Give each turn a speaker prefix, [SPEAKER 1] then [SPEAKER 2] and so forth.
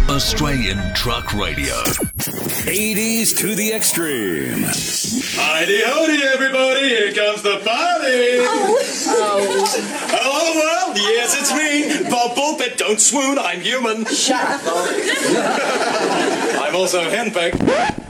[SPEAKER 1] Australian Truck Radio.
[SPEAKER 2] 80s to the extreme.
[SPEAKER 3] Heidi hody, everybody, here comes the party. Hello, world. Yes, it's me, Bob Bullpit. Don't swoon, I'm human.
[SPEAKER 4] Shut up.
[SPEAKER 3] I'm also henpecked.